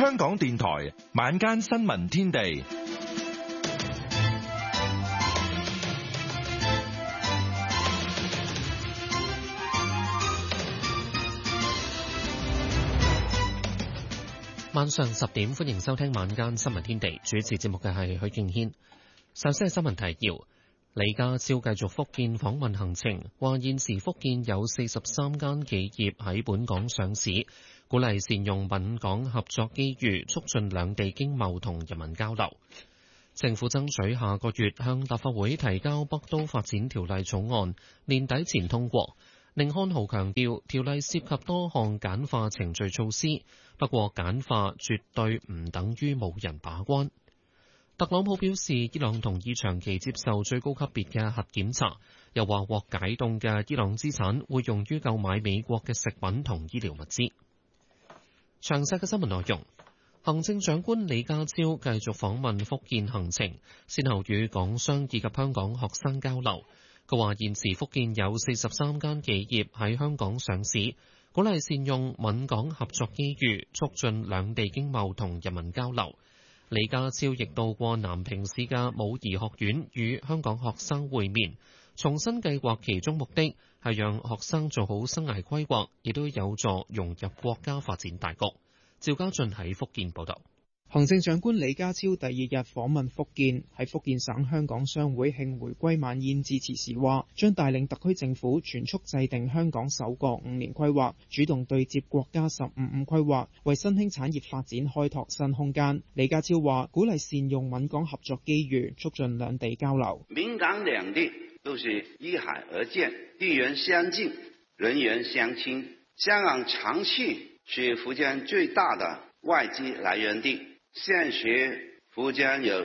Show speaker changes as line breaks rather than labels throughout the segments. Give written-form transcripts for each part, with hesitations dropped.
香港電台晚間新聞天地。
晚上10點，歡迎收聽晚間新聞天地。主持節目嘅係許敬軒。首先係新聞提要：李家超繼續福建訪問行程，話現時福建有43間企業喺本港上市，鼓勵善用閩港合作機遇，促進兩地經貿同人民交流。政府爭取下個月向立法會提交北都發展條例草案，年底前通過。寧漢豪強調，條例涉及多項簡化程序措施，不過簡化絕對唔等於冇人把關。特朗普表示，伊朗同意長期接受最高級別嘅核檢查，又話獲解凍嘅伊朗資產會用於購買美國嘅食品同醫療物資。詳細嘅新聞內容，行政長官李家超繼續訪問福建行程，先後與港商以及香港學生交流。佢話現時福建有43間企業喺香港上市，鼓勵善用閩港合作機遇，促進兩地經貿同人民交流。李家超亦到過南平市嘅武夷學院與香港學生會面，重新計劃其中目的係讓學生做好生涯規劃，亦都有助融入國家發展大局。趙家俊喺福建報道。
行政長官李家超第二日訪問福建，喺福建省香港商會慶回歸晚宴致辭時話，將帶領特區政府全速制定香港首個5年規劃，主動對接國家15+5規劃，為新興產業發展開拓新空間。李家超話，鼓勵善用閩港合作機遇，促進兩地交流。
闽港兩地都是依海而建，地緣相近，人員相親。香港長期是福建最大的外資來源地。現時福建有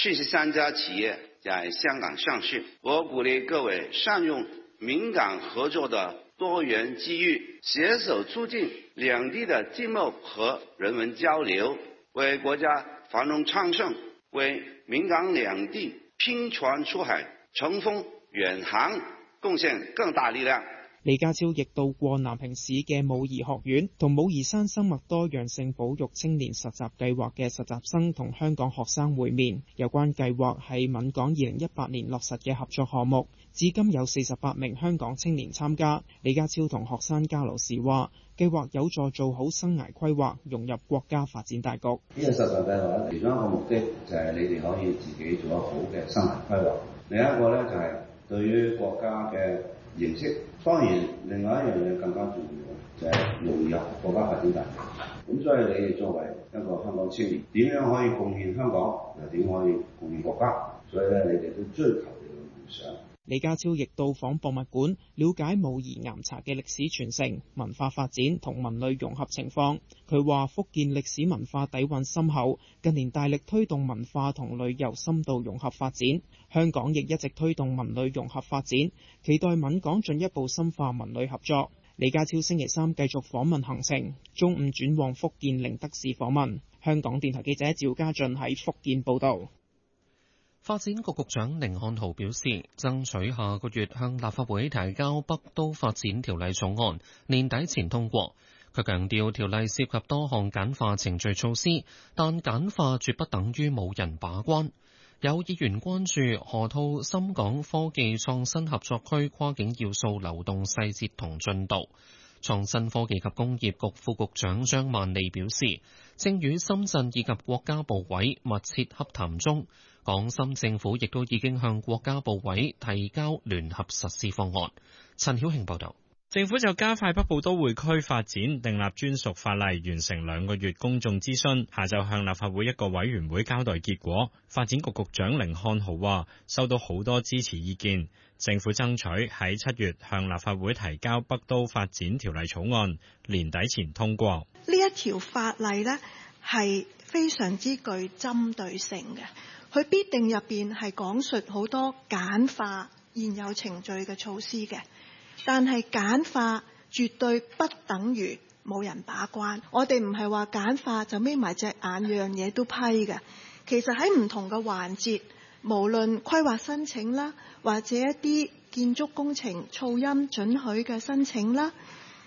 73家企業在香港上市，我鼓勵各位善用閩港合作的多元機遇，攜手促進兩地的經貿和人文交流，為國家繁榮昌盛，為閩港兩地拼船出海、乘風遠航貢獻更大力量。
李家超亦到過南平市嘅武夷學院，同武夷山生物多樣性保育青年實習計劃嘅實習生同香港學生會面。有關計劃係閩港2018年落實嘅合作項目，至今有48名香港青年參加。李家超同學生交流時話，計劃有助做好生涯規劃，融入國家發展大局。
呢個實習計劃其中一個目的就係你哋可以自己做一個好嘅生涯規劃，另一個呢，就係對於國家嘅認識。當然，另外一樣嘢更加重要，就係融入國家發展大局。咁所以你哋作為一個香港青年，點樣可以貢獻香港，又點可以貢獻國家？所以咧，你哋都追求你嘅夢想。
李家超亦到訪博物館，了解武夷岩茶嘅歷史傳承、文化發展同文旅融合情況。佢話福建歷史文化底蘊深厚，近年大力推動文化同旅遊深度融合發展。香港亦一直推動文旅融合發展，期待閩港進一步深化文旅合作。李家超星期三繼續訪問行程，中午轉往福建寧德市訪問。香港電台記者趙家俊喺福建報道。
發展局局長寧漢豪表示，爭取下個月向立法會提交北都發展條例草案，年底前通過。佢強調條例涉及多項簡化程序措施，但簡化絕不等於冇人把關。有議員關注河套深港科技創新合作區跨境要素流動細節同進度。創新科技及工業局副局長張萬利表示，正與深圳以及國家部委密切洽談中，港深政府亦都已經向國家部委提交聯合實施方案。陳曉慶報導。
政府就加快北部都會區發展訂立專屬法例，完成2個月公眾諮詢，下晝向立法會一個委員會交代結果。發展局局長甯漢豪話，收到好多支持意見，政府爭取喺7月向立法會提交北都發展條例草案，年底前通過。
呢一條法例呢係非常之具針對性嘅，佢必定入邊係講述好多簡化現有程序嘅措施嘅。但係簡化絕對不等於冇人把關，我哋唔係話簡化就眯埋隻眼樣嘢都批嘅。其實喺唔同嘅環節，無論規劃申請啦，或者一啲建築工程噪音准許嘅申請啦，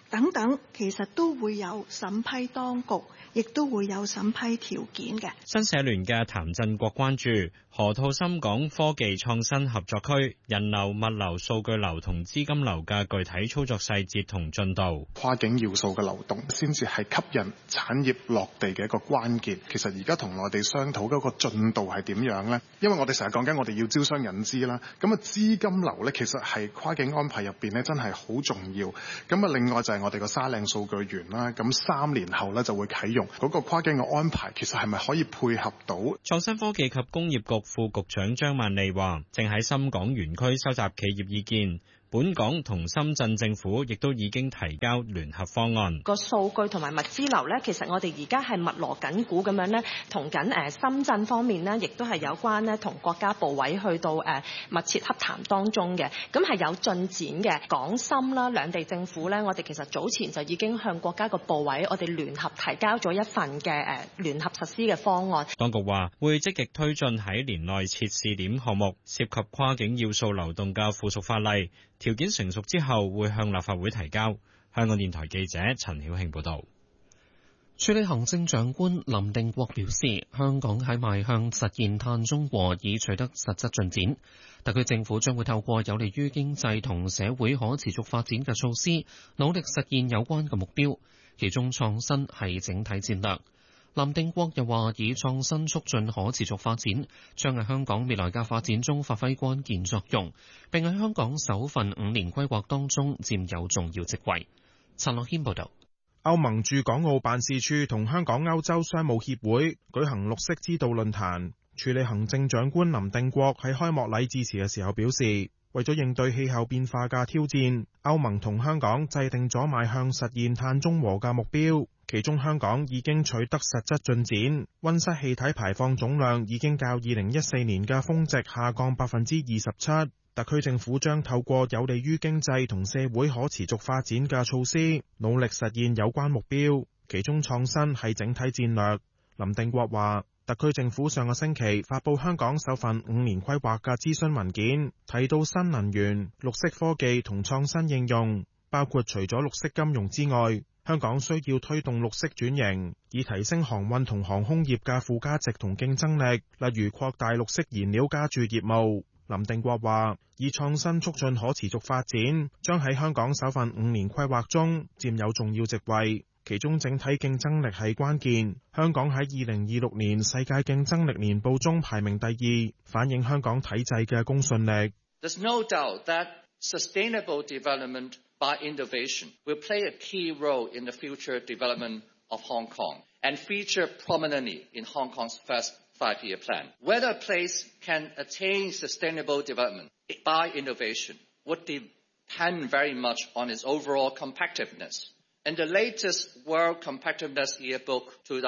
等等，其實都會有審批當局，亦都會有審批條件嘅。
新社聯嘅譚振國關注河套深港科技創新合作區人流、物流、數據流同資金流嘅具體操作細節同進度。
跨境要素嘅流動先至係吸引產業落地嘅一個關鍵。其實而家同內地商討嗰個進度係點樣呢？因為我哋成日講緊我哋要招商引資啦，咁啊資金流呢，其實係跨境安排入邊呢，真係好重要。咁啊另外就係我哋個沙嶺數據園啦，咁3年後呢就會啟用嗰個跨境嘅安排，其實係咪可以配合到？
創新科技及工業局副局長張萬利話，正喺深港園區收集企業意見。本港同深圳政府亦都已經提交聯合方案。
個數據同埋物資流呢，其實我哋而家係密鑼緊鼓咁樣呢，同緊深圳方面呢，亦都係有關呢同國家部委去到密切洽談當中嘅，咁係有進展嘅。港深啦兩地政府呢，我哋其實早前就已經向國家個部委，我哋聯合提交咗一份嘅聯合實施嘅方案。
當局話會積極推進喺年內設試點項目，涉及跨境要素流動嘅附屬法例。條件成熟之後，會向立法會提交。香港電台記者陳曉慶報導。
署理行政長官林定國表示，香港喺邁向實現碳中和已取得實質進展。特區政府將會透過有利於經濟同社會可持續發展嘅措施，努力實現有關嘅目標。其中創新係整體戰略。林定國又話，以創新促進可持續發展，將喺香港未來嘅發展中發揮關鍵作用，並喺香港首份5年規劃當中佔有重要職位。陳樂軒報導。
歐盟駐港澳辦事處同香港歐洲商務協會舉行綠色之道論壇，署理行政長官林定國喺開幕禮致辭嘅時候表示，為咗應對氣候變化嘅挑戰，歐盟同香港制定咗邁向實現碳中和嘅目標。其中香港已經取得實質進展，溫室氣體排放總量已經較2014年嘅峰值下降27%。特區政府將透過有利於經濟同社會可持續發展嘅措施，努力實現有關目標。其中創新係整體戰略。林定國話，特區政府上個星期發布香港首份5年規劃嘅諮詢文件，提到新能源、綠色科技同創新應用，包括除咗綠色金融之外，香港需要推動綠色轉型，以提升航運同航空業嘅附加值同競爭力，例如擴大綠色燃料加注業務。林定國話，以創新促進可持續發展，將喺香港首份5年規劃中佔有重要席位，其中整體競爭力係關鍵。香港喺2026年世界競爭力年報中排名第2，反映香港體制嘅公信力。
There's no doubt that sustainable development by innovation will play a key role in the future development of Hong Kong and feature prominently in Hong Kong's first 5-year plan. Whether a place can attain sustainable development by innovation would depend very much on its overall competitiveness. In the latest World Competitiveness Yearbook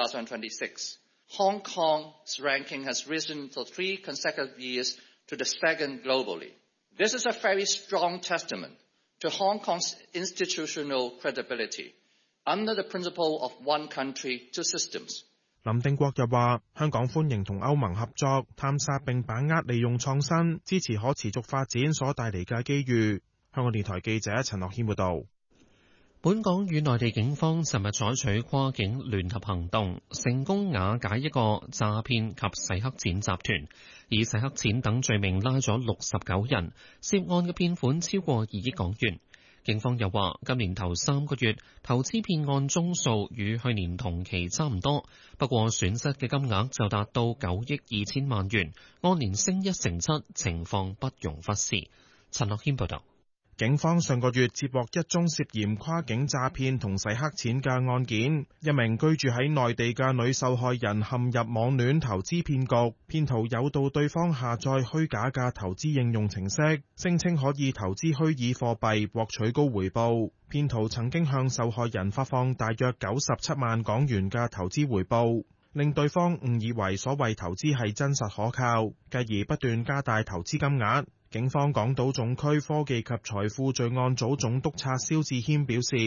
2026, Hong Kong's ranking has risen for 3 consecutive years to the second globally. This is a very strong testament to Hong Kong's institutional credibility under the principle of one country, two systems.
林定國又話，香港歡迎同歐盟合作，探索並把握利用創新，支持可持續發展所帶嚟嘅機遇。香港電台記者陳樂軒報導。
本港與內地警方尋日採取跨境聯合行動，成功瓦解一個詐騙及洗黑錢集團，以洗黑錢等罪名拉咗69人，涉案嘅騙款超過2億港元。警方又話，今年頭3個月投資騙案宗數與去年同期差唔多，不過損失嘅金額就達到9億2千萬元，按年升1成7，情況不容忽視。陳樂軒報導。
警方上個月接獲一宗涉嫌跨境詐騙同洗黑錢嘅案件，一名居住喺內地嘅女受害人陷入網戀投資騙局，騙徒誘導對方下載虛假嘅投資應用程式，聲稱可以投資虛擬貨幣獲取高回報。騙徒曾經向受害人發放大約97萬港元嘅投資回報，令對方誤以為所謂投資係真實可靠，繼而不斷加大投資金額。警方港島總區科技及財富罪案組總督察蕭志謙表示，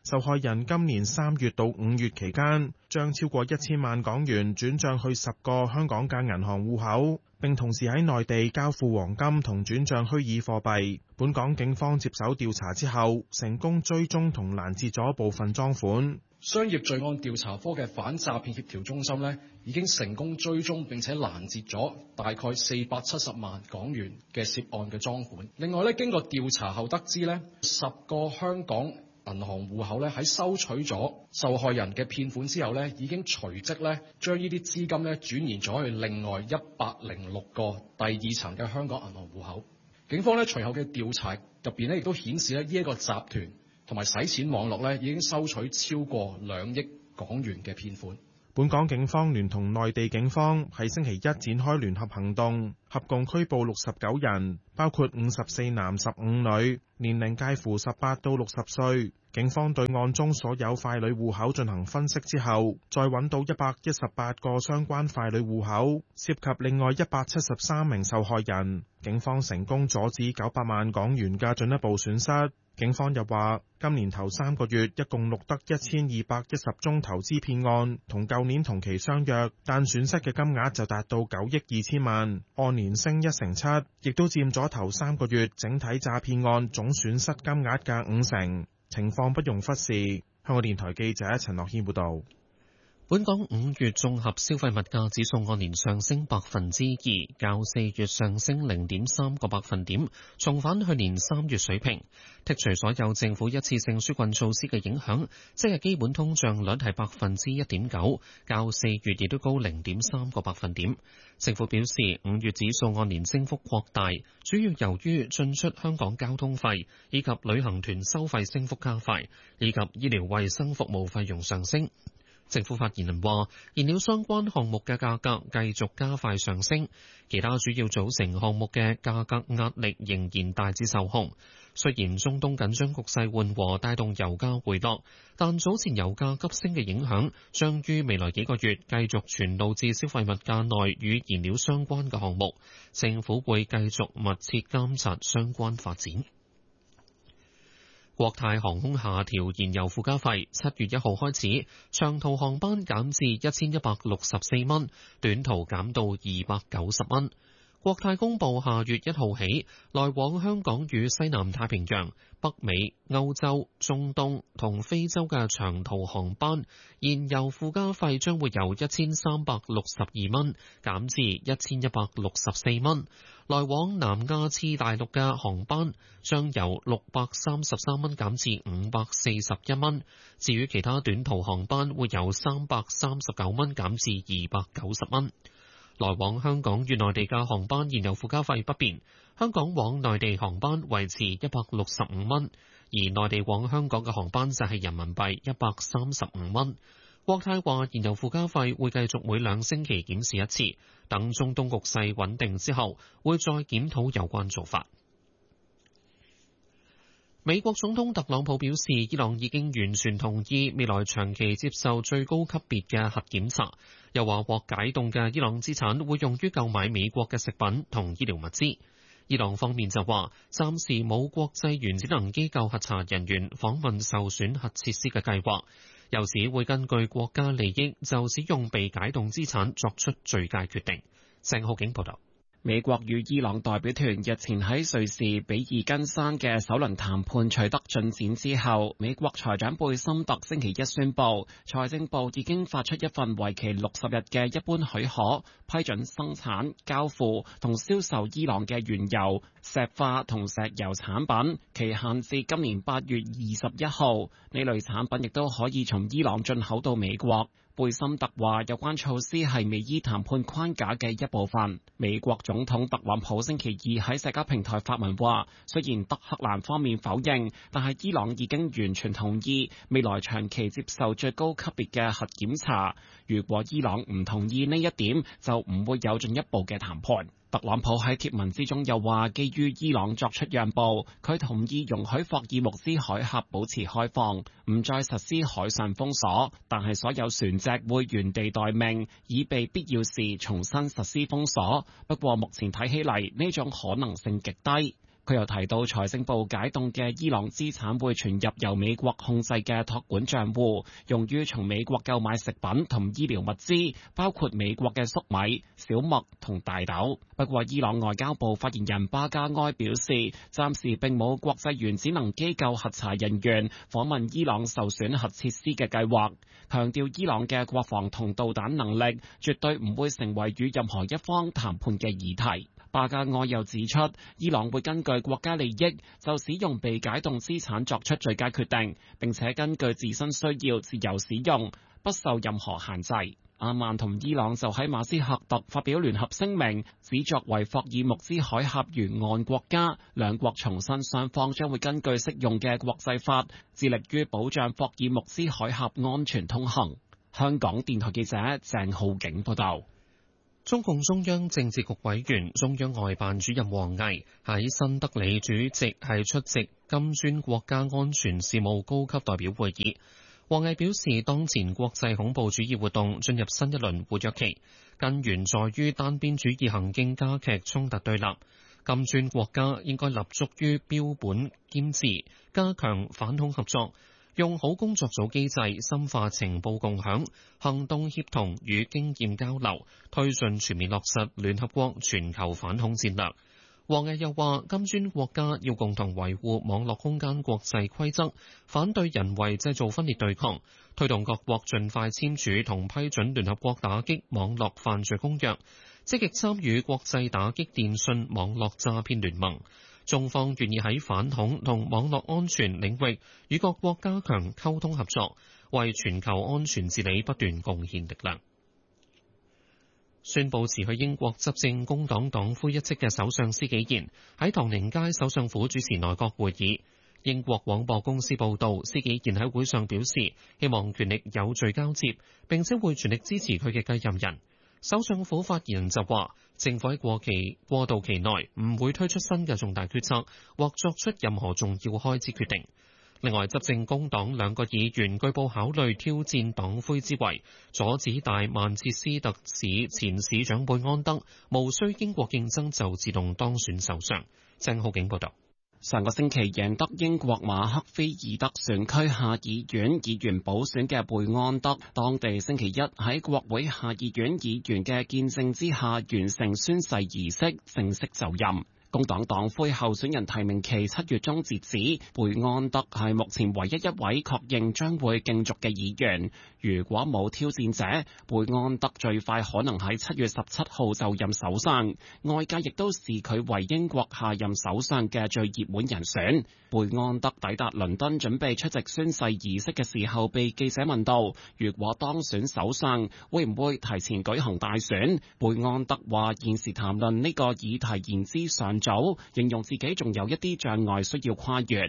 受害人今年3月到5月期間，將超過1000萬港元轉帳去10個香港嘅銀行戶口，並同時喺內地交付黃金同轉帳虛擬貨幣。本港警方接手調查之後，成功追蹤同攔截咗部分贓款。
商業罪案調查科嘅反詐騙協調中心呢，已經成功追蹤並且攔截咗大概470萬港元嘅涉案嘅贓款。另外呢，經過調查後得知呢，10個香港銀行戶口呢，喺收取咗受害人嘅騙款之後呢，已經隨即呢將呢啲資金呢轉移咗去另外106個第2層嘅香港銀行戶口。警方呢隨後嘅調查入邊呢，亦都顯示呢一個集團同埋洗錢網絡呢，已經收取超過2億港元嘅騙款。
本港警方聯同內地警方喺星期一展開聯合行動，合共拘捕69人，包括54男15女，年齡介乎18到60歲。警方對案中所有傀儡戶口進行分析之後，再揾到118個相關傀儡戶口，涉及另外173名受害人。警方成功阻止900萬港元嘅進一步損失。警方又話，今年頭3個月一共錄得1210宗投資騙案，同舊年同期相若，但損失嘅金額就達到9億2千萬，按年升1成7，亦都佔咗頭3個月整體詐騙案總損失金額嘅5成，情況不容忽視。香港電台記者陳樂軒報導。
本港5月綜合消費物價指數按年上升2%，較4月上升0.3個百分點，重返去年3月水平。剔除所有政府一次性紓困措施嘅影響，即係基本通脹率係1.9%，較4月亦都高0.3個百分點。政府表示，5月指數按年升幅擴大，主要由於進出香港交通費以及旅行團收費升幅加快，以及醫療衛生服務費用上升。政府發言人話，燃料相關項目嘅價格繼續加快上升，其他主要組成項目嘅價格壓力仍然大致受控。雖然中東緊張局勢緩和帶動油價回落，但早前油價急升嘅影響將於未來幾個月繼續傳導至消費物價內與燃料相關嘅項目。政府會繼續密切監察相關發展。國泰航空下調燃油附加費，7月1號開始，長途航班減至1164蚊，短途減到290蚊。國泰公布下月1號起，來往香港與西南太平洋、北美、歐洲、中東同非洲嘅長途航班，燃油附加費將會由1362蚊減至1164蚊。來往南亞次大陸嘅航班將由633蚊減至541蚊。至於其他短途航班會由339蚊減至290蚊。來往香港與內地嘅航班燃油附加費不變，香港往內地航班維持165蚊，而內地往香港嘅航班就係人民幣135蚊。國泰話燃油附加費會繼續每2星期檢視一次，等中東局勢穩定之後，會再檢討有關做法。美國總統特朗普表示，伊朗已經完全同意未來長期接受最高級別嘅核檢查，又話獲解凍嘅伊朗資產會用於購買美國嘅食品同醫療物資。伊朗方面就話，暫時冇國際原子能機構核查人員訪問受損核設施嘅計劃，又指會根據國家利益就使用被解凍資產作出最佳決定。鄭浩景報道。
美國與伊朗代表團日前喺瑞士比爾根山嘅首輪談判取得進展之後，美國財長貝森特星期一宣布，財政部已經發出一份為期60日嘅一般許可，批准生產、交付同銷售伊朗嘅原油、石化同石油產品，期限至今年8月21號。呢類產品亦都可以從伊朗進口到美國。貝森特話，有關措施係美伊談判框架嘅一部分。美國總統特朗普星期二喺社交平台發文話，雖然德黑蘭方面否認，但係伊朗已經完全同意未來長期接受最高級別嘅核檢查。如果伊朗唔同意呢一點，就唔會有進一步嘅談判。特朗普喺貼文之中又話，基於伊朗作出讓步，佢同意容許霍爾木茲海峽保持開放，唔再實施海上封鎖，但係所有船隻會原地待命，以備必要時重新實施封鎖。不過目前睇起嚟呢種可能性極低。 佢又提到，財政部解凍嘅伊朗資產會傳入由美國控制嘅託管帳戶，用於從美國購買食品同醫療物資，包括美國嘅粟米、小麥同大豆。不過，伊朗外交部發言人巴加埃表示，暫時並冇國際原子能機構核查人員訪問伊朗受損核設施嘅計劃，強調伊朗嘅國防同導彈能力絕對唔會成為與任何一方談判嘅議題。巴加埃又指出，伊朗會根據國家利益就使用被解凍資產作出最佳決定，並且根據自身需要自由使用，不受任何限制。阿曼同伊朗就喺馬斯克特發表聯合聲明，指作為霍爾木茲海峽沿岸國家，兩國重申雙方將會根據適用嘅國際法，致力於保障霍爾木茲海峽安全通行。香港電台記者鄭浩景報道。
中共中央政治局委員、中央外辦主任王毅喺新德里出席金磚國家安全事務高級代表會議。王毅表示，當前國際恐怖主義活動進入新一輪活躍期，根源在於單邊主義行徑加劇衝突對立。金磚國家應該立足於標本兼治，加強反恐合作，用好工作組機制，深化情報共享、行動協同與經驗交流，推進全面落實聯合國全球反恐戰略。王毅又話，金磚國家要共同維護網絡空間國際規則，反對人為製造分裂對抗，推動各國盡快簽署同批准聯合國打擊網絡犯罪公約，積極參與國際打擊電信網絡詐騙聯盟。中方願意喺反恐同網絡安全領域與各國加強溝通合作，為全球安全治理不斷貢獻力量。宣布辭去英國執政工黨黨魁一職嘅首相施紀賢喺唐寧街首相府主持內閣會議。英國廣播公司報道，施紀賢喺會上表示，希望權力有序交接，並且會全力支持佢嘅繼任人。首相府發言人就話，政府喺過渡期內唔會推出新嘅重大決策或作出任何重要開支決定。另外，執政工黨兩個議員據報考慮挑戰黨魁之位，阻止大曼徹斯特市前市長貝安德無需經過競爭就自動當選首相。鄭浩景報道。
上個星期贏得英國馬克菲爾德選區下議院議員補選嘅貝安德，當地星期一喺國會下議院議員嘅見證之下完成宣誓儀式，正式就任。工黨黨魁候選人提名期7月中截止，貝安德係目前唯一一位確認將會競逐嘅議員。如果冇挑戰者，貝安德最快可能喺7月17號就任首相。外界亦都視佢為英國下任首相嘅最熱門人選。貝安德抵達倫敦準備出席宣誓儀式嘅時候，被記者問到，如果當選首相，會唔會提前舉行大選？貝安德話現時談論呢個議題言之尚早，形容自己仲有一啲障礙需要跨越。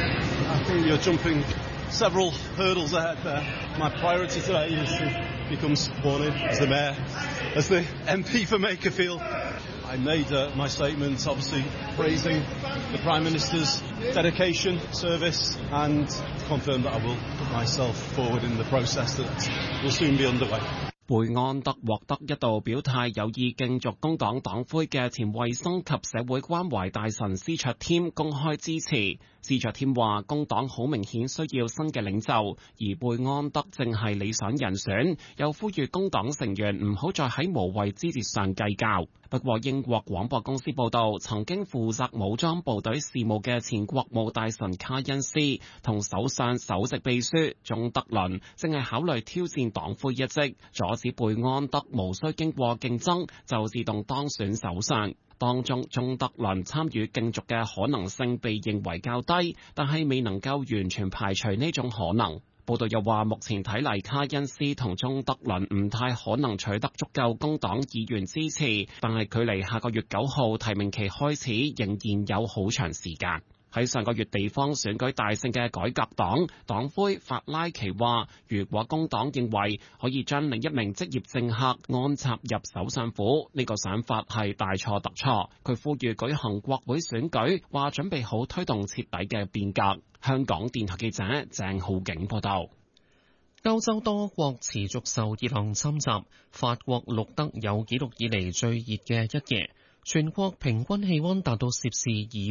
Several hurdles ahead there. My priority today is to become sworn in as the mayor, as the MP for Makerfield. I made my statement obviously praising the Prime Minister's dedication, service, and confirmed that I will put myself forward in the process that will soon be underway.
貝安德獲得一度表態有意競逐工黨黨魁嘅前衛生及社會關懷大臣斯卓添公開支持。斯卓添話，工黨好明顯需要新嘅領袖，而貝安德正係理想人選，又呼籲工黨成員唔好再喺無謂枝節上計較。不過，英國廣播公司報道，曾經負責武裝部隊事務嘅前國務大臣卡恩斯同首相首席秘書鍾德倫正係考慮挑戰黨魁一職，阻止貝安德無需經過競爭就自動當選首相。當中，鍾德倫參與競逐嘅可能性被認為較低，但係未能夠完全排除呢種可能。報道又話，目前睇嚟卡恩斯同鍾德倫唔太可能取得足夠工黨議員支持，但係距離下個月9號提名期開始仍然有好長時間。喺上個月地方選舉大勝嘅改革黨黨魁法拉奇話，如果工黨認為可以將另一名職業政客安插入首相府，呢個想法係大錯特錯。佢呼籲舉行國會選舉，話準備好推動徹底嘅變革。香港電台記者鄭浩景報道。
歐洲多國持續受熱浪侵襲，法國錄得有紀錄以嚟最熱嘅一夜。 全國平均氣溫達到攝氏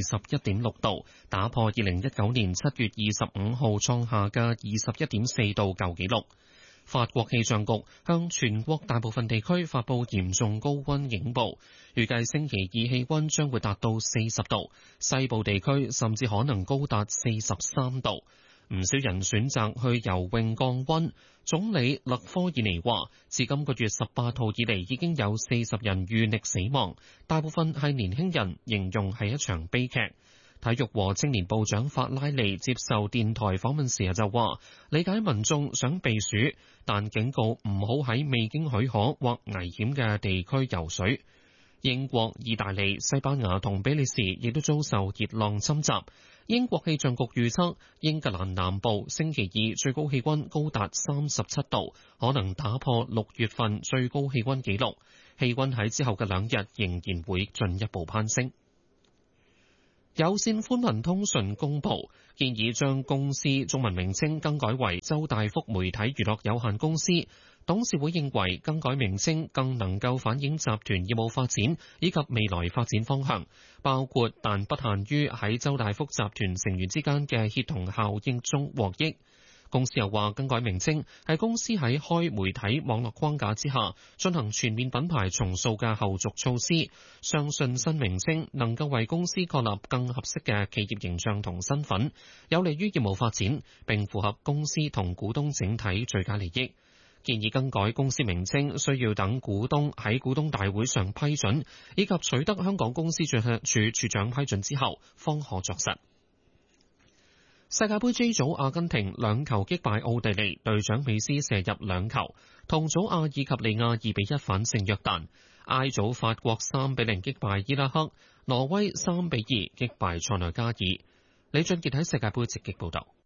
21.6度，打破2019年7月25號創下嘅21.4度舊紀錄。法國氣象局向全國大部分地區發布嚴重高溫警報，預計星期二氣溫將會達到40度，西部地區甚至可能高達43度。唔少人選擇去游泳降溫。總理勒科爾尼話，自今個月18號以嚟已經有40人遇溺死亡，大部分係年輕人，形容係一場悲劇。體育和青年部長法拉利接受電台訪問時就話，理解民眾想避暑，但警告唔好喺未經許可或危險嘅地區游水。英國、意大利、西班牙同比利時亦都遭受熱浪侵襲。英國氣象局預測，英格蘭南部星期二最高氣溫高達37度，可能打破6月份最高氣溫紀錄。氣溫喺之後嘅2日仍然會進一步攀升。有線寬頻通訊公佈，建議將公司中文名稱更改為周大福媒體娛樂有限公司。董事會認為更改名稱更能夠反映集團業務發展以及未來發展方向，包括但不限於喺周大福集團成員之間嘅協同效應中獲益。公司又話，更改名稱係公司喺開媒體網絡框架之下進行全面品牌重塑嘅後續措施，相信新名稱能夠為公司確立更合適嘅企業形象同身份，有利於業務發展，並符合公司同股東整體最佳利益。建議更改公司名稱需要等股東喺股東大會上批准，以及取得香港公司註冊處處長批准之後，方可作實。世界盃 J 組阿根廷2球擊敗奧地利，隊長美斯射入2球。同組阿爾及利亞2-1反勝約旦。I 組法國3-0擊敗伊拉克，挪威3-2擊敗塞內加爾。李俊傑喺世界盃直擊報道。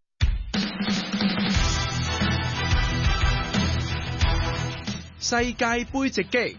世界盃直擊。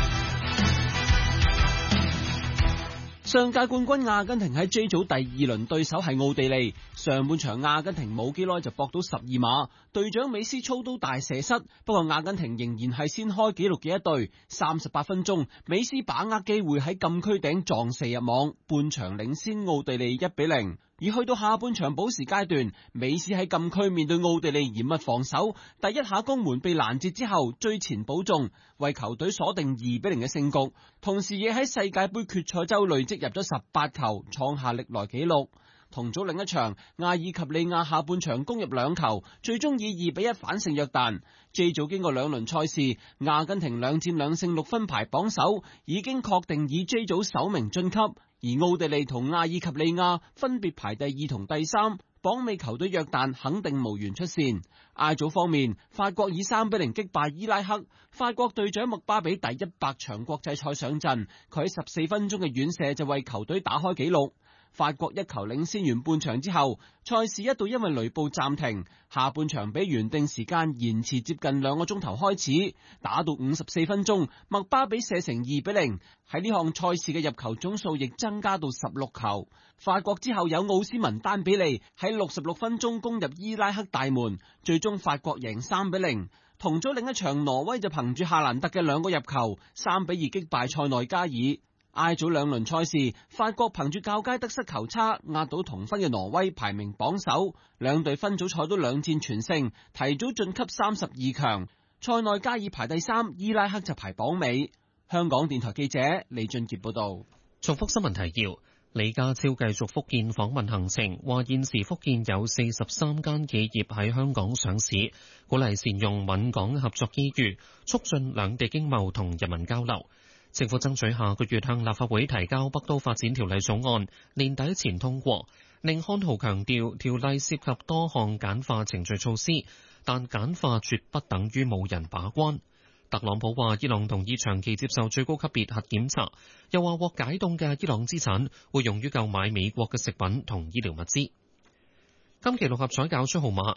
上屆冠軍阿根廷喺 J 組第2輪對手係奧地利，上半場阿根廷冇幾耐就搏到12碼，隊長美斯操刀大射失，不過阿根廷仍然係先開紀錄嘅一隊。38分鐘，美斯把握機會喺禁區頂撞射入網，半場領先奧地利1-0。而去到下半場補時階段，美斯喺禁區面對奧地利嚴密防守，第一下攻門被攔截之後追前補中，為球隊鎖定2-0嘅勝局，同時亦喺世界盃決賽周累積入咗18球，創下歷來紀錄。同組另一場，阿爾及利亞下半場攻入2球，最終以2-1反勝約旦。J 組經過2輪賽事，阿根廷2戰2勝6分排榜首，已經確定以 J 組首名晉級。而奧地利同阿爾及利亞分別排第2同第3，榜尾球隊約旦肯定無緣出線。I 組方面，法國以3-0擊敗伊拉克，法國隊長麥巴比第100場國際賽上陣，佢喺14分鐘嘅遠射就為球隊打開紀錄。法國1球領先完半場之後，賽事一度因為雷暴暫停，下半場比原定時間延遲接近2個鐘頭開始，打到54分鐘，麥巴比射成2-0，喺呢項賽事嘅入球總數亦增加到16球。法國之後有奧斯文丹比利喺66分鐘攻入伊拉克大門，最終法國贏3-0。同組另一場，挪威就憑住夏蘭特嘅2個入球3-2擊敗塞內加爾。I 組2輪賽事，法國憑住較佳得失球差壓倒同分嘅挪威，排名榜首。兩隊分組賽都2戰全勝，提早晉級32強。塞內加爾排第3，伊拉克就排榜尾。香港電台記者李俊傑報道。
重複新聞提要：李家超繼續福建訪問行程，話現時福建有43間企業喺香港上市，鼓勵善用閩港合作機遇，促進兩地經貿同人民交流。政府爭取下個月向立法會提交北都發展條例草案，年底前通過。寧漢豪強調，條例涉及多項簡化程序措施，但簡化絕不等於冇人把關。特朗普話，伊朗同意長期接受最高級別核檢查，又話獲解凍嘅伊朗資產會用於購買美國嘅食品同醫療物資。今期六合彩攪出號碼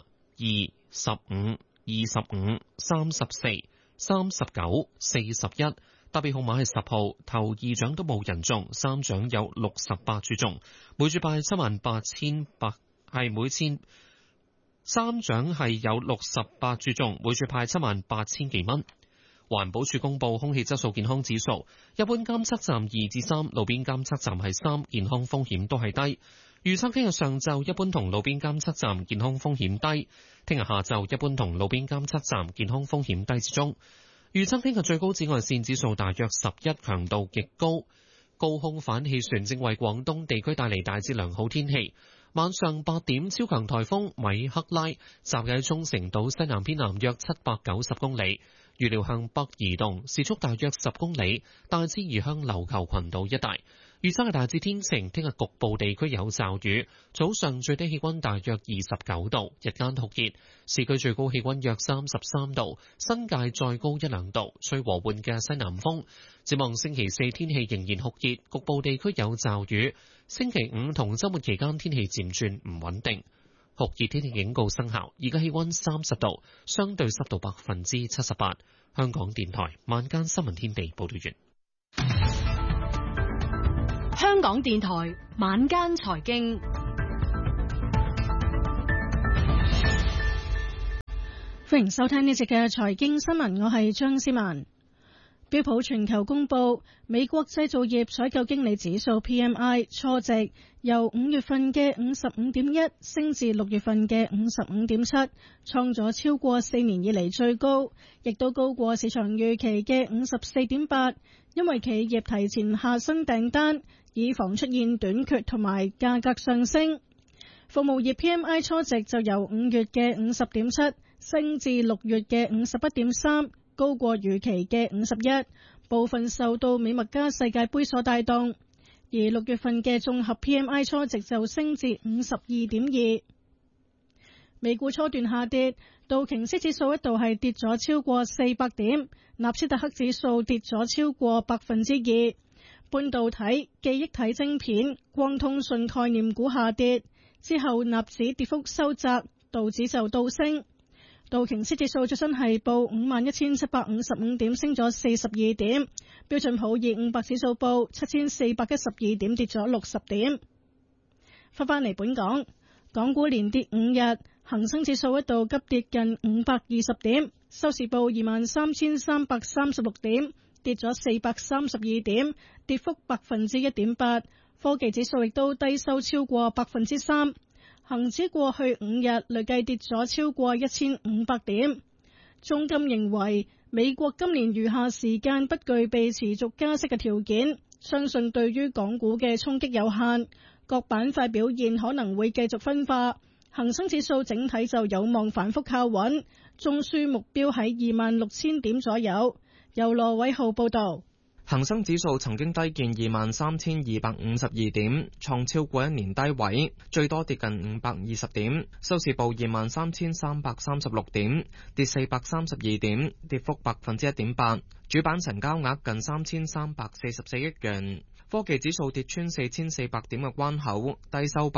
2、15、25、34、39、41。特別號碼係10號，頭2獎都冇人中，3獎有68注中，每注派78,800，係每千3獎係有68注中，每注派78,000幾蚊。 環保署公布空氣質素健康指數，一般監測站2至3，路邊監測站係3，健康風險都係低。預測聽日上晝一般同路邊監測站健康風險低，聽日下晝一般同路邊監測站健康風險低至中。預測聽日最高紫外線指數大約11，強度極高。高空反氣旋正為廣東地區帶嚟大致良好天氣。晚上8點，超強颱風米克拉集喺沖繩島西南偏南約790公里，預料向北移動，時速大約10公里，大致移向琉球群島一帶。預測係大致天晴，聽日局部地區有驟雨，早上最低氣溫大約29度，日間酷熱，市區最高氣溫約33度，新界再高1-2度，吹和緩嘅西南風。展望星期4天氣仍然酷熱，局部地區有驟雨。星期5同週末期間天氣漸轉唔穩定，酷熱天氣警告生效。而家氣溫30度，相對濕度78%。香港電台晚間新聞天地報道完。
香港電台晚間財經，歡迎收聽呢節嘅財經新聞，我係張思文。標普全球公佈美國製造業採購經理指數 PMI 初值由5月份嘅 55.1 升至6月份嘅 55.7， 創咗超過4年以嚟最高，亦都高過市場預期嘅 54.8， 因為企業提前下新訂單，以防出現短缺同埋價格上升。服務業 PMI 初值就由5月嘅 50.7 升至6月嘅 51.3，高過預期嘅51，部分受到美墨加世界盃所帶動，而6月份嘅綜合 PMI 初值就升至 52.2。美股初段下跌，道瓊斯指數一度係跌咗超過400點，納斯達克指數跌咗超過 2%。半導體、記憶體晶片、光通訊概念股下跌，之後納指跌幅收窄，道指就倒升。道瓊斯指數最新係報 51,755 點，升咗42點。標準普爾500指數報 7,412 點，跌咗60點。返嚟本港，港股連跌5日，恒生指數一度急跌近520點，收市報 23,336 點，跌咗432點，跌幅 1.8%。科技指數亦都低收超過 3%。恒指過去5日累計跌咗超過1500點。中金認為美國今年餘下時間不具備持續加息嘅條件，相信對於港股嘅衝擊有限，各板塊表現可能會繼續分化。恒生指數整體就有望反覆靠穩，中樞目標喺26,000點左右。由羅偉浩報道。
恒生指數曾經低見23,252點，創超過1年低位，最多跌近520點，收市報23,336點，跌432點，跌幅 1.8%。主板成交額近3,344億元。科技指數跌穿4,400點嘅關口，低收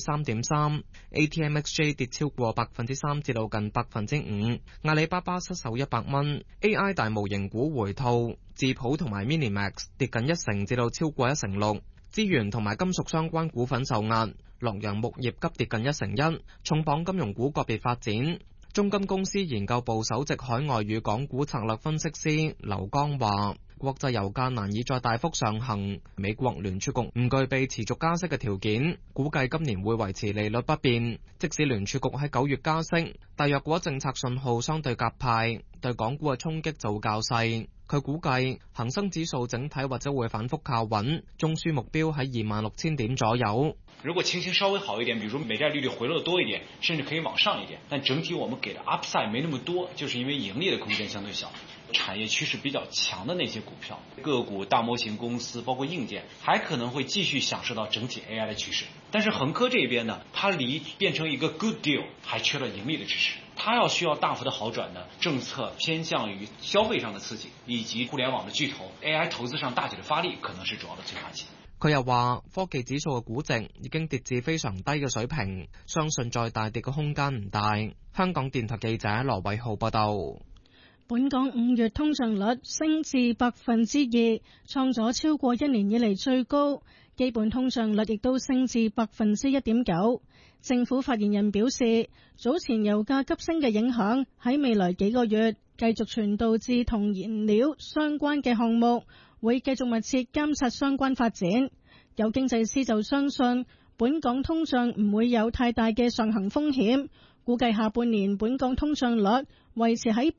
3.3%。ATMXJ 跌超過 3%至到近 5%。阿里巴巴失守100蚊。AI 大模型股回吐，智譜同埋 Minimax 跌近1成至到超過1.6%。資源同埋金屬相關股份受壓，洛陽木業急跌近1.1%。重磅金融股個別發展。中金公司研究部首席海外與港股策略分析師劉剛話，國際油價難以再大幅上行，美國聯儲局唔具備持續加息嘅條件，估計今年會維持利率不變。即使聯儲局喺9月加息，但若果政策信號相對鴿派，對港股嘅衝擊就會較細。佢估計恒生指數整體或者會反覆靠穩，中樞目標喺26,000點左右。
如果情形稍微好一點，比如說美債利率回落得多一點，甚至可以往上一點，但整體我們給的 upside 沒那麼多，就是因為盈利的空間相對小。產業趨勢比較強的那些股票、個股、大模型公司，包括硬件，還可能會繼續享受到整體 AI 的趨勢。但是恒科這邊呢，它離變成一個 good deal 還缺了盈利的支持，它要需要大幅的好轉呢，政策偏向於消費上的刺激，以及互聯網的巨頭 AI 投資上大舉的發力，可能是主要的催化劑。
佢又話，科技指數嘅估值已經跌至非常低嘅水平，相信再大跌嘅空間唔大。香港電台記者羅偉浩報道。
本港5月通脹率升至 2%， 創咗超過1年以嚟最高，基本通脹率亦都升至 1.9%。政府發言人表示，早前油價急升嘅影響喺未來幾個月繼續傳導至同燃料相關嘅項目，會繼續密切監察相關發展。有經濟師就相信，本港通脹唔會有太大嘅上行風險，估計下半年本港通脹率維持喺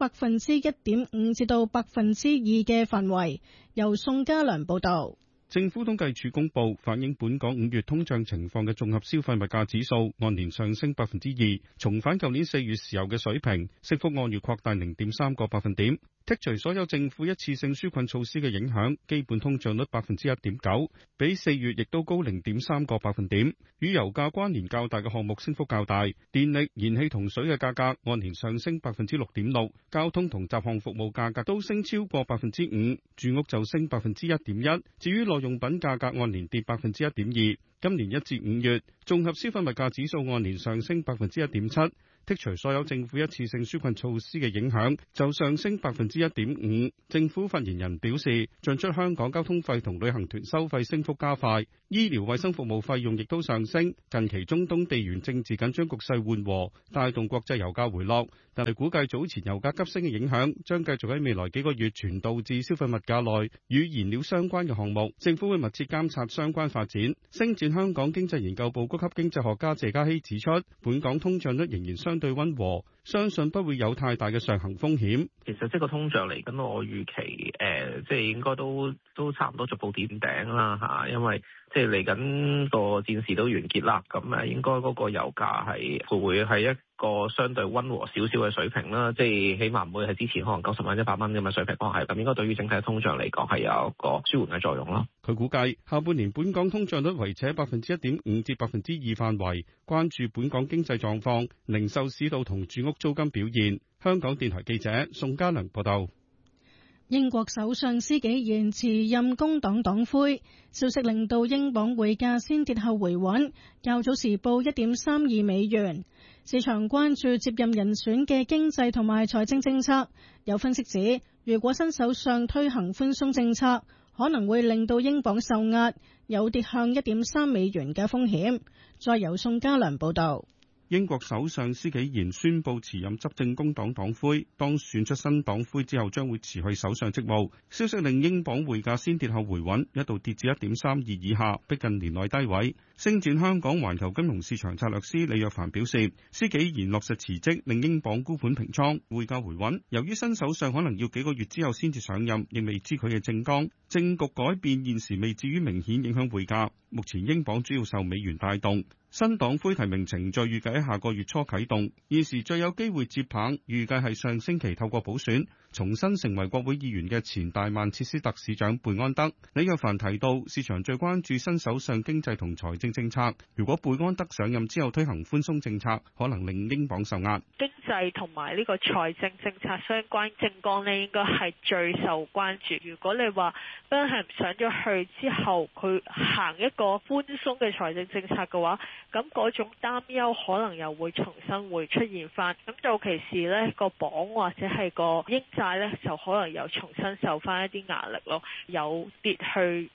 1.5%至到2%嘅範圍。由宋家良報導。
政府統計處公佈反映本港5月通脹情況嘅綜合消費物價指數按年上升2%，重返舊年4月時候嘅水平，升幅按月擴大0.3個百分點。剔除所有政府一次性紓困措施嘅影響，基本通脹率1.9%，比4月亦都高0.3個百分點。與油價關聯較大嘅項目升幅較大，電力、燃氣同水嘅價格按年上升6.6%，交通同雜項服務價格都升超過5%，住屋就升1.1%。至於耐用品價格按年跌1.2%。今年1至5月，綜合消費物價指數按年上升1.7%。剔除所有政府一次性紓困措施嘅影響，就上升1.5%。政府發言人表示，進出香港交通費同旅行團收費升幅加快，醫療衛生服務費用亦都上升。近期中東地緣政治緊張局勢緩和，帶動國際油價回落，但係估計早前油價急升嘅影響將繼續喺未來幾個月傳導至消費物價內與燃料相關嘅項目。政府會密切監察相關發展。星展香港經濟研究部高級經濟學家謝嘉熙指出，本港通脹率仍然相對溫和，相信不會有太大嘅上行風險。
其實即係個通脹嚟緊，我預期即係應該都差唔多逐步見頂啦嚇，因為即係嚟緊個戰事都完結啦，咁應該嗰個油價會係一個相對溫和少少嘅水平啦，即係起碼唔會係之前可能90蚊、100蚊咁嘅水平，可能係咁，應該對於整體通脹嚟講係有一個舒緩嘅作用咯。
佢估計下半年本港通脹率維持喺1.5%至2%範圍，關注本港經濟狀況、零售市道同住屋租金表現。香港電台記者宋家良報道。
英國首相施紀賢辭任工黨黨魁，消息令到英鎊匯價先跌後回穩，較早時報1.32美元。市場關注接任人選嘅經濟同埋財政政策，有分析指，如果新首相推行寬鬆政策，可能會令到英鎊受壓，有跌向1.3美元嘅風險。再由宋家良報道。
英國首相施紀賢宣布辭任執政工黨黨魁，當選出新黨魁之後將會辭去首相職務。消息令英鎊匯價先跌後回穩，一度跌至1.32以下，逼近年內低位。星展香港環球金融市場策略師李若凡表示，施紀賢落實辭職，令英鎊沽盤平倉，匯價回穩。由於新首相可能要幾個月之後先至上任，亦未知佢嘅政綱，政局改變現時未至於明顯影響匯價。目前英鎊主要受美元帶動。新黨魁提名程序預計喺下個月初啟動，現時最有機會接棒，預計係上星期透過補選重新成為國會議員嘅前大曼徹斯特市長貝安德。李若凡提到，市場最關注新首相經濟同財政政策，如果貝安德上任之後推行寬鬆政策，可能令英鎊受壓。
經濟同埋呢個財政政策相關政綱呢，應該係最受關注。如果你話真係上咗去之後，佢行一個寬鬆嘅財政政策嘅話，咁嗰種擔憂可能又會重新會出現翻，咁到其時呢個鎊或者係個英債呢，就可能又重新受翻一啲壓力咯，有跌去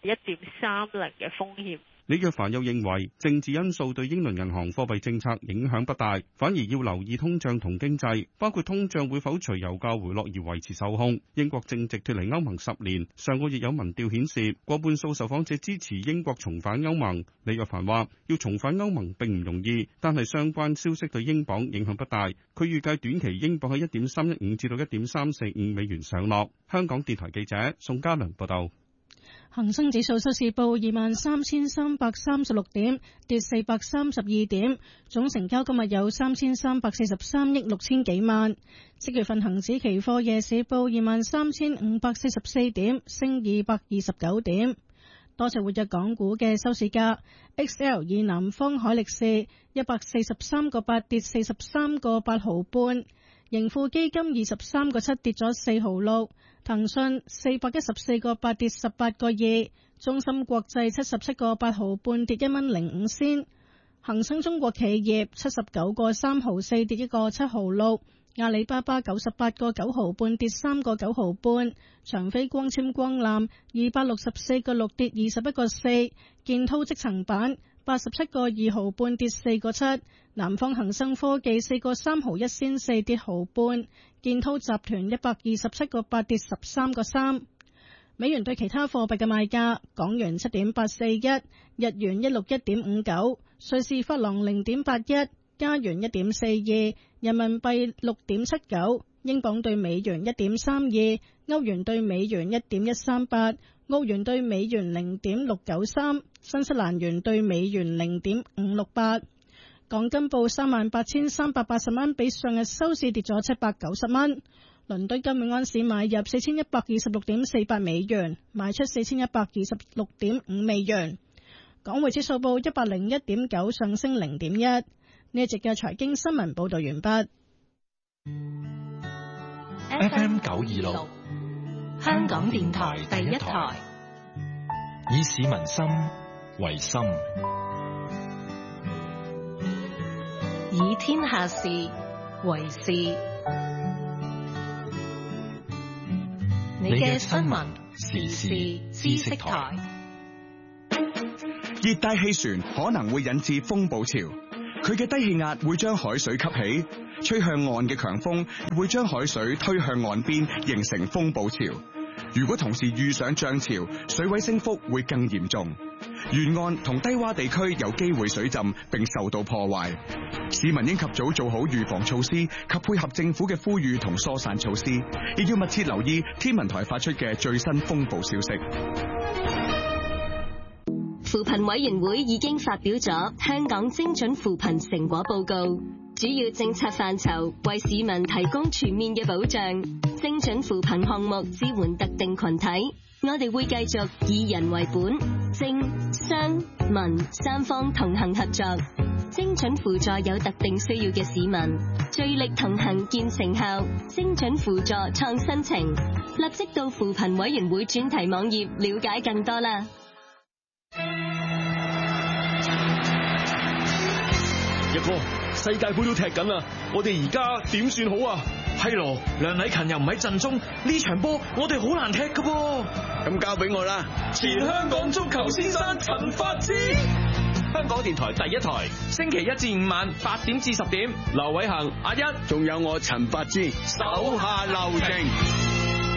1.30嘅風險。
李若凡又認為，政治因素對英倫銀行貨幣政策影響不大，反而要留意通脹同經濟，包括通脹會否隨油價回落而維持受控。英國正值脫離歐盟10年，上個月有民調顯示，過半數受訪者支持英國重返歐盟。李若凡話，要重返歐盟並唔容易，但係相關消息對英鎊影響不大。佢預計短期英鎊喺1.315至到1.345美元上落。香港電台記者宋家良報道。
恒生指數收市報23,336點，跌432點，總成交今日有3,343億6千幾萬。即月份恒指期貨夜市報23,544點，升229點。多隻活躍港股嘅收市價 ，XL 以南方海力士143個8跌43個8毫半，盈富基金23個7跌咗4毫6。騰訊414個8跌18個2，中芯國際77個8毫半跌1蚊05仙，恒生中國企業79個3毫4跌1個7毫6，阿里巴巴98個9毫半跌3個9毫半，長飛光纖光纜264個6跌21個4，建滔積層板 87個2毫半，跌4個7。南方恒生科技4個3毫1仙4，跌毫半。建滔集團127個8，跌13個3。美元對其他貨幣嘅賣價：港元7.841，日元161.59，瑞士法郎0.81，加元1.42，人民幣6.79，英鎊對美元1.32，歐元對美元1.138，澳元對美元0.693，新西蘭元對美元0.568。港金報38,380蚊，比上日收市跌咗790蚊。倫敦金每安士買入4126.48美元，賣出4126.5美元。港匯指數報101.9，上升0.1。呢一節嘅財經新聞報道完畢。
FM 926，香港電台第一台，以市民心為心，
以天下事為事。你嘅新聞時事知識台。
熱帶氣旋可能會引致風暴潮，佢嘅低氣壓會將海水吸起，吹向岸嘅強風會將海水推向岸邊，形成風暴潮。如果同時遇上漲潮，水位升幅會更嚴重，沿岸同低洼地區有機會水浸並受到破壞。市民應及早做好預防措施及配合政府嘅呼籲同疏散措施，亦要密切留意天文台發出嘅最新風暴消息。
扶貧委員會已經發表咗香港精準扶貧成果報告，主要政策範疇為市民提供全面嘅保障。精準扶貧項目支援特定群體，我哋會繼續以人為本，政、商、民三方同行合作，精準輔助有特定需要嘅市民，聚力同行見成效。精準輔助創新程，立即到扶貧委員會專題網頁了解更多啦。
一哥，世界盃都踢緊啦，我哋而家點算好啊？係咯，梁禮勤又唔喺陣中，呢場波我哋好難踢噶噃。咁交俾我啦，前香港足球先生陳發枝。香港電台第一台，星期1至5晚8點至10點，劉偉恒、阿一，仲有我陳發枝，手下留情。